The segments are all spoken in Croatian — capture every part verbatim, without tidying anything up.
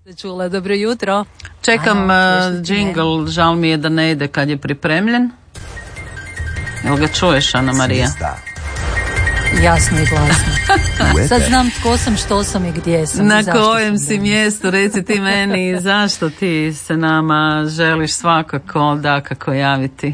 Čula, dobro jutro. Čekam džingl, žal mi je da ne ide kad je pripremljen. Jel ga čuješ, Ana Marija? Jasno i glasno. Sad znam tko sam, što sam i gdje sam. Na kojem si mjestu, reci ti meni, zašto ti se nama želiš svakako dakako javiti?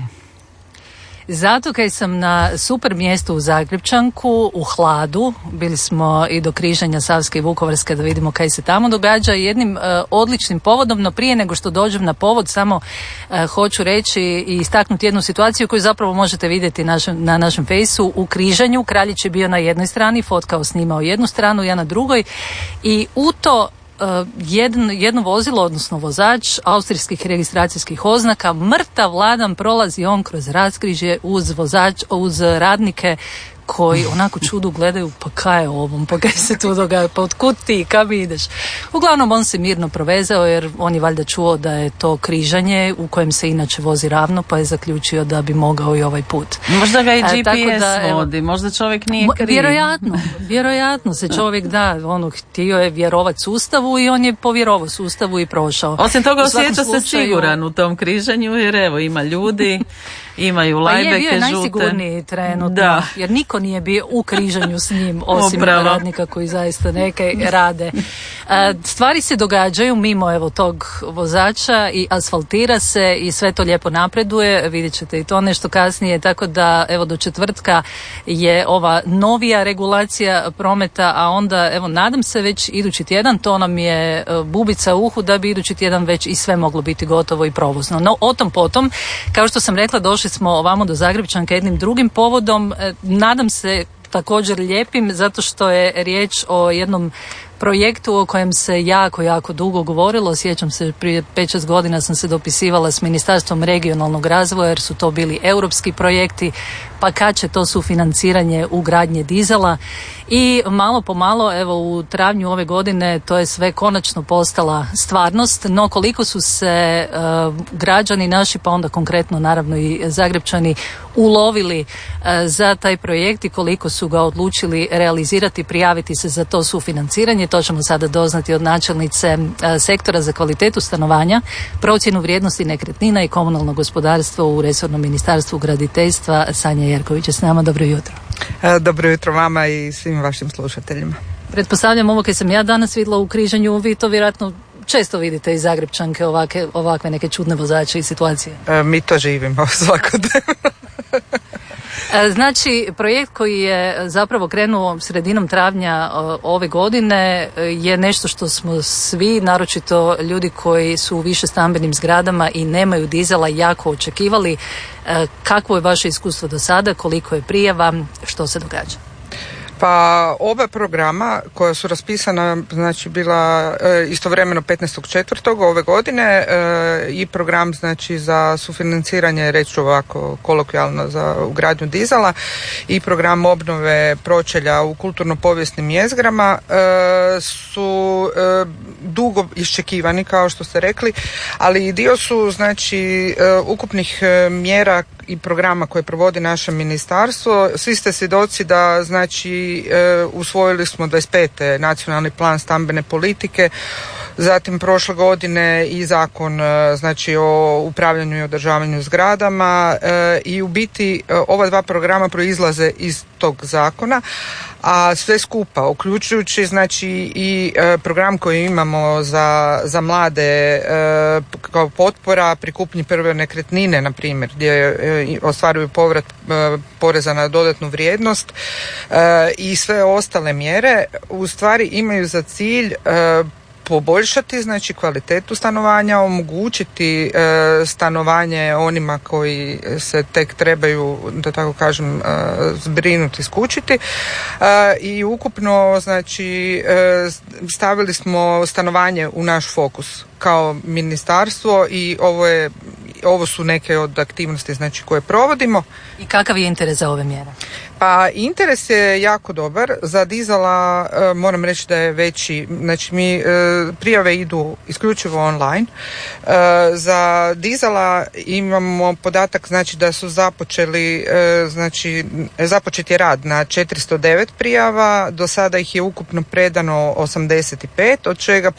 Zato kaj sam na super mjestu u Zagrepčanku, u hladu, bili smo i do križanja Savske i Vukovarske da vidimo kaj se tamo događa, jednim uh, odličnim povodom, no prije nego što dođem na povod samo uh, hoću reći i istaknuti jednu situaciju koju zapravo možete vidjeti našem, na našem fejsu. U križanju Kraljić je bio na jednoj strani, fotkao, snimao jednu stranu, ja na drugoj, i u to Uh, jedno, jedno vozilo, odnosno vozač austrijskih registracijskih oznaka, mrtav ladan prolazi on kroz raskrižje uz vozač, uz radnike koji onako čudu gledaju, pa kaj je ovom, pa kaj se tu događa, pa otkud ti, kam ideš? Uglavnom on se mirno provezao jer on je valjda čuo da je to križanje u kojem se inače vozi ravno, pa je zaključio da bi mogao i ovaj put. Možda ga i G P S da, vodi, evo, možda čovjek nije kriv. Vjerojatno, vjerojatno se čovjek da, ono, htio je vjerovat sustavu i on je povjerovao sustavu i prošao. Osim toga osjeća slučaju, se siguran u tom križanju jer evo ima ljudi, imaju lajbeke žute. Pa je, bio je najsigurniji trenutno, da. Jer niko nije bio u križanju s njim, osim Upravo. radnika koji zaista neke rade. Stvari se događaju mimo evo tog vozača i asfaltira se i sve to lijepo napreduje, vidjet ćete i to nešto kasnije, tako da evo do četvrtka je ova novija regulacija prometa, a onda evo nadam se već idući tjedan, to nam je bubica u uhu da bi idući tjedan već i sve moglo biti gotovo i provozno. No o tom potom, kao što sam rekla, došli smo ovamo do Zagrepčanke jednim drugim povodom, nadam se također lijepim, zato što je riječ o jednom projektu o kojem se jako, jako dugo govorilo. Sjećam se, prije pet šest godina sam se dopisivala s Ministarstvom regionalnog razvoja jer su to bili europski projekti, pa kad će to sufinanciranje ugradnje dizela, i malo po malo, evo u travnju ove godine to je sve konačno postala stvarnost, no koliko su se uh, građani naši, pa onda konkretno naravno i Zagrepčani, ulovili uh, za taj projekt i koliko su ga odlučili realizirati, prijaviti se za to sufinanciranje, to ćemo sada doznati od načelnice uh, sektora za kvalitetu stanovanja, procjenu vrijednosti nekretnina i komunalno gospodarstvo u resornom ministarstvu graditeljstva. Sanja Jerković je s nama, dobro jutro. Dobro jutro vama i svim vašim slušateljima. Pretpostavljam ovo kad sam ja danas vidjela u križanju, vi to vjerojatno često vidite iz Zagrepčanke, ovake, ovakve neke čudne vozače i situacije. E, mi to živimo svakodnevno. Znači, projekt koji je zapravo krenuo sredinom travnja ove godine je nešto što smo svi, naročito ljudi koji su u više stambenim zgradama i nemaju dizela, jako očekivali. Kakvo je vaše iskustvo do sada, koliko je prijava, što se događa? Pa oba programa koja su raspisana, znači bila e, istovremeno petnaestog četvrtog ove godine e, i program znači za sufinanciranje, reći ću ovako kolokvijalno, za ugradnju dizela, i program obnove pročelja u kulturno-povijesnim jezgrama e, su e, dugo iščekivani, kao što ste rekli, ali dio su znači e, ukupnih e, mjera i programa koje provodi naše ministarstvo. Svi ste svjedoci da znači e, usvojili smo dvadeset pete nacionalni plan stambene politike, zatim prošle godine i zakon e, znači o upravljanju i održavanju zgradama e, i u biti e, ova dva programa proizlaze iz tog zakona, a sve skupa, uključujući znači i e, program koji imamo za, za mlade e, kao potpora pri kupnji prve nekretnine, na primjer, gdje e, ostvaruju povrat e, poreza na dodatnu vrijednost e, i sve ostale mjere, u stvari imaju za cilj e, poboljšati znači kvalitetu stanovanja, omogućiti e, stanovanje onima koji se tek trebaju, da tako kažem, e, zbrinuti, skućiti, e, i ukupno znači e, stavili smo stanovanje u naš fokus kao ministarstvo i ovo je ovo su neke od aktivnosti znači koje provodimo. I kakav je interes za ove mjere? Pa interes je jako dobar. Za dizela e, moram reći da je veći. Znači mi e, prijave idu isključivo online. E, za dizela imamo podatak znači da su započeli e, znači započet je rad na četiristo devet prijava. Do sada ih je ukupno predano osamdeset pet, od čega